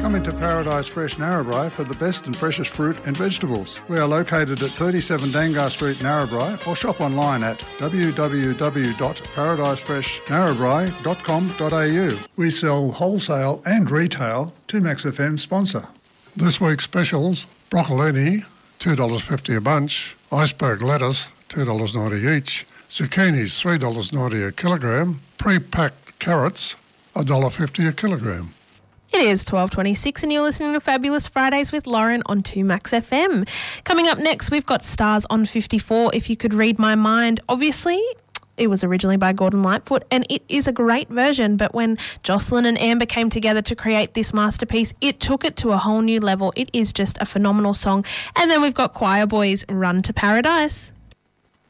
Come into Paradise Fresh Narrabri for the best and freshest fruit and vegetables. We are located at 37 Dangar Street, Narrabri, or shop online at www.paradisefreshnarrabri.com.au. We sell wholesale and retail to Max FM sponsor. This week's specials: broccolini, $2.50 a bunch; iceberg lettuce, $2.90 each; zucchinis, $3.90 a kilogram; pre-packed carrots, $1.50 a kilogram. It is 12:26 and you're listening to Fabulous Fridays with Lauren on 2 Max FM. Coming up next, we've got Stars on 54, If You Could Read My Mind. Obviously, it was originally by Gordon Lightfoot and it is a great version, but when Jocelyn and Amber came together to create this masterpiece, it took it to a whole new level. It is just a phenomenal song. And then we've got Choir Boys' Run to Paradise.